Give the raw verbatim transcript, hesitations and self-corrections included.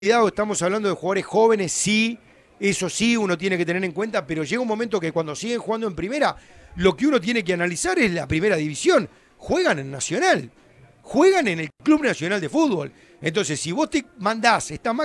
Estamos hablando de jugadores jóvenes, sí, eso sí, uno tiene que tener en cuenta, pero llega un momento que cuando siguen jugando en primera, lo que uno tiene que analizar es la primera división. Juegan en Nacional, juegan en el Club Nacional de Fútbol. Entonces, si vos te mandás, está